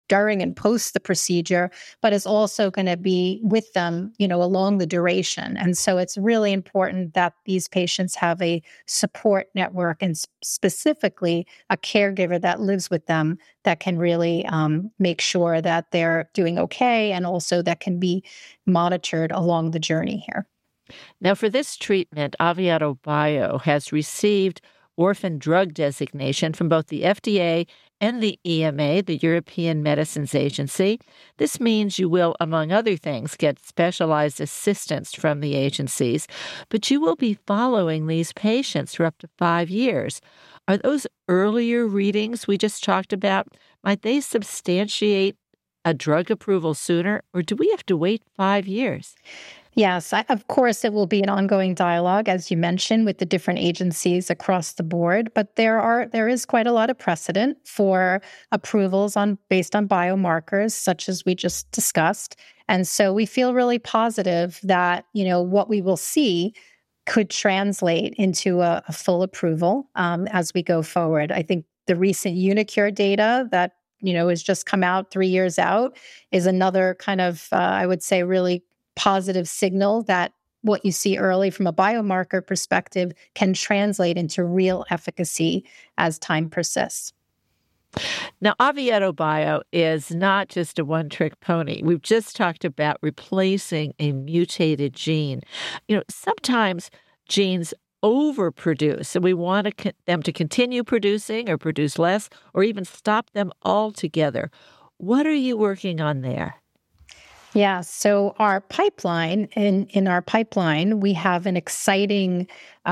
during and post the procedure, but is also going to be with them, along the duration. And so it's really important that these patients have a support network and specifically a caregiver that lives with them that can really make sure that they're doing okay and also that can be monitored along the journey here. Now, for this treatment, Aviato Bio has received orphan drug designation from both the FDA and the EMA, the European Medicines Agency. This means you will, among other things, get specialized assistance from the agencies, but you will be following these patients for up to 5 years. Are those earlier readings we just talked about, might they substantiate a drug approval sooner, or do we have to wait 5 years? Yes, of course, it will be an ongoing dialogue, as you mentioned, with the different agencies across the board. But there is quite a lot of precedent for approvals based on biomarkers, such as we just discussed. And so we feel really positive that, what we will see could translate into a full approval as we go forward. I think the recent uniQure data that, has just come out 3 years out is another kind of, I would say, really positive signal that what you see early from a biomarker perspective can translate into real efficacy as time persists. Now, Aviato Bio is not just a one-trick pony. We've just talked about replacing a mutated gene. Sometimes genes overproduce, and we want them to continue producing or produce less or even stop them altogether. What are you working on there? Yeah, so our pipeline, in our pipeline, we have an exciting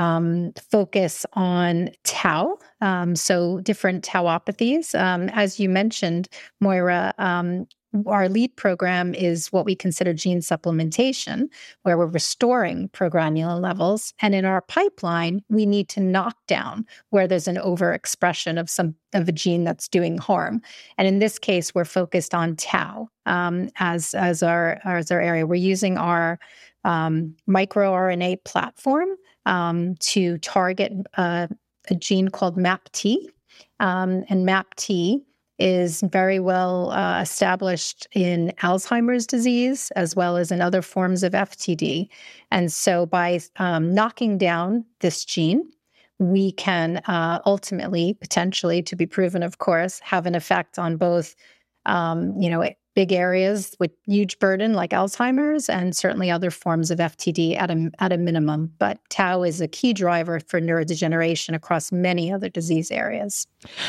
focus on tau, so different tauopathies. As you mentioned, Moira, our lead program is what we consider gene supplementation, where we're restoring progranulin levels. And in our pipeline, we need to knock down where there's an overexpression of a gene that's doing harm. And in this case, we're focused on tau as our area. We're using our microRNA platform to target a gene called MAPT. And MAPT is very well established in Alzheimer's disease as well as in other forms of FTD. And so by knocking down this gene, we can ultimately, potentially, to be proven, of course, have an effect on both, big areas with huge burden like Alzheimer's and certainly other forms of FTD at a minimum. But tau is a key driver for neurodegeneration across many other disease areas.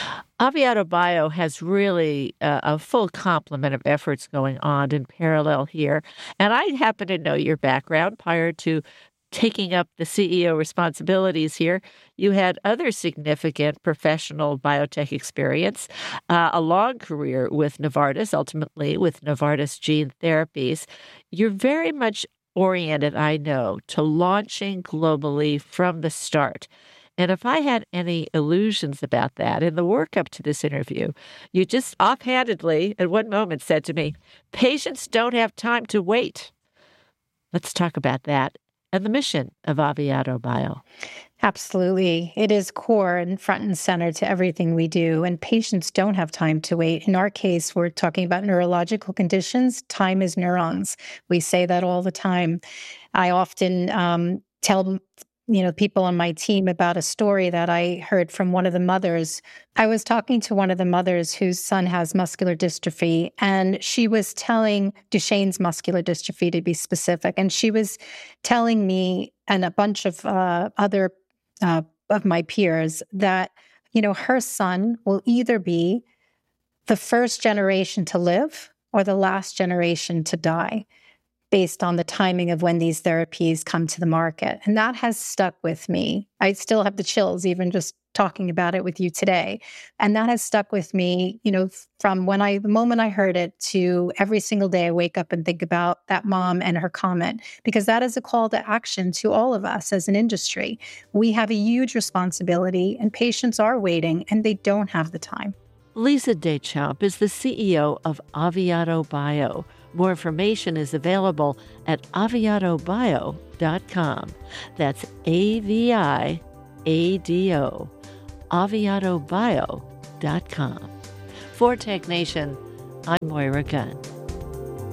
Aviato Bio has really a full complement of efforts going on in parallel here. And I happen to know your background prior to taking up the CEO responsibilities here. You had other significant professional biotech experience, a long career with Novartis, ultimately with Novartis Gene Therapies. You're very much oriented, I know, to launching globally from the start. And if I had any illusions about that in the work up to this interview, you just offhandedly at one moment said to me, patients don't have time to wait. Let's talk about that and the mission of Aviato Bio. Absolutely. It is core and front and center to everything we do. And patients don't have time to wait. In our case, we're talking about neurological conditions. Time is neurons. We say that all the time. I often tell people on my team about a story that I heard from one of the mothers. I was talking to one of the mothers whose son has muscular dystrophy, and she was telling Duchenne's muscular dystrophy, to be specific. And she was telling me and a bunch of other of my peers that, her son will either be the first generation to live or the last generation to die, based on the timing of when these therapies come to the market. And that has stuck with me. I still have the chills, even just talking about it with you today. And that has stuck with me, from the moment I heard it to every single day I wake up and think about that mom and her comment, because that is a call to action to all of us as an industry. We have a huge responsibility, and patients are waiting and they don't have the time. Lisa Deschamps is the CEO of Aviato Bio. More information is available at aviatobio.com. That's AVIADO, aviatobio.com. For Tech Nation, I'm Moira Gunn.